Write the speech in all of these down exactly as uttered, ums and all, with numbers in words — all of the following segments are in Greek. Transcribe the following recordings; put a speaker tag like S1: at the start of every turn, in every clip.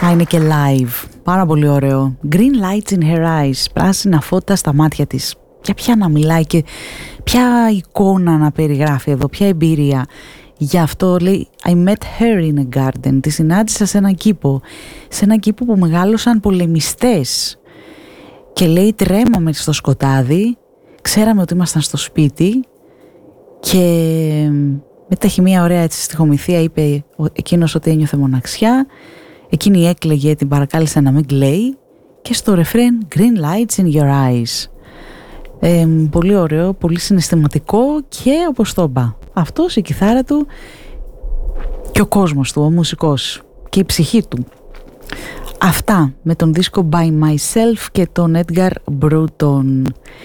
S1: Α, είναι και live. Πάρα πολύ ωραίο. Green lights in her eyes. Πράσινα φώτα στα μάτια της. Για ποια να μιλάει και ποια εικόνα να περιγράφει εδώ, ποια εμπειρία. Γι' αυτό λέει I met her in a garden. Τη συνάντησα σε έναν κήπο. Σε έναν κήπο που μεγάλωσαν πολεμιστές. Και λέει τρέμαμε στο σκοτάδι. Ξέραμε ότι ήμασταν στο σπίτι. Και μετά έχει μια ωραία έτσι στιχομυθία. Είπε εκείνος ότι ένιωθε μοναξιά. Εκείνη έκλαιγε, την παρακάλεσε να μην κλαίει. Και στο ρεφρέν Green lights in your eyes. Ε, πολύ ωραίο, πολύ συναισθηματικό. Και όπως το είπα, αυτός, η κιθάρα του και ο κόσμος του, ο μουσικός και η ψυχή του. Αυτά με τον δίσκο By Myself και τον Edgar Bruton.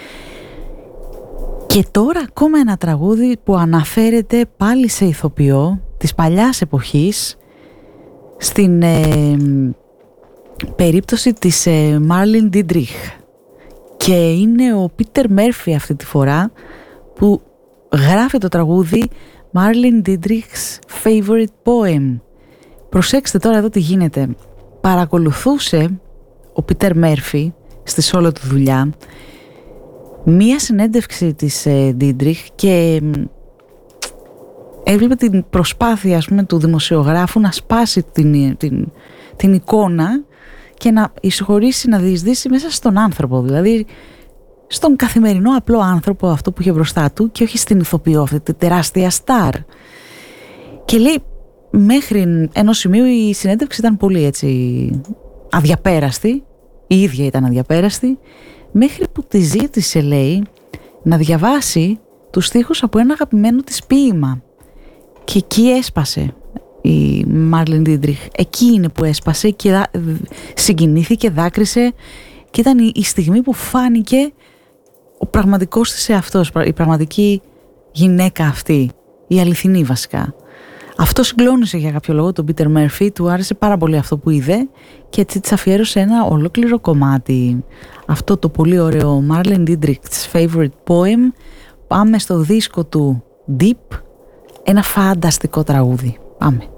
S1: Και τώρα ακόμα ένα τραγούδι που αναφέρεται πάλι σε ηθοποιό της παλιάς εποχής, στην ε, περίπτωση της ε, Marlene Dietrich, και είναι ο Peter Murphy αυτή τη φορά που γράφει το τραγούδι Marlene Dietrich's Favorite Poem. Προσέξτε τώρα εδώ τι γίνεται. Παρακολουθούσε ο Peter Murphy στη σόλο του δουλειά μία συνέντευξη της ε, Dietrich και έβλεπε την προσπάθεια, ας πούμε, του δημοσιογράφου να σπάσει την, την, την εικόνα και να εισχωρήσει, να διεισδύσει μέσα στον άνθρωπο, δηλαδή στον καθημερινό απλό άνθρωπο αυτό που είχε μπροστά του και όχι στην ηθοποιό, αυτή τη τεράστια στάρ. Και λέει μέχρι ενός σημείου η συνέντευξη ήταν πολύ έτσι αδιαπέραστη, η ίδια ήταν αδιαπέραστη, μέχρι που τη ζήτησε, λέει, να διαβάσει τους στίχους από ένα αγαπημένο της ποίημα. Και εκεί έσπασε η Marlene Dietrich. Εκεί είναι που έσπασε και συγκινήθηκε, δάκρυσε και ήταν η στιγμή που φάνηκε ο πραγματικός της εαυτός, η πραγματική γυναίκα αυτή, η αληθινή βασικά. Αυτό συγκλώνησε για κάποιο λόγο τον Peter Murphy, του άρεσε πάρα πολύ αυτό που είδε και έτσι της αφιέρωσε ένα ολόκληρο κομμάτι. Αυτό το πολύ ωραίο Marlene Dietrich's Favorite Poem. Πάμε στο δίσκο του Deep, ένα φανταστικό τραγούδι. Πάμε.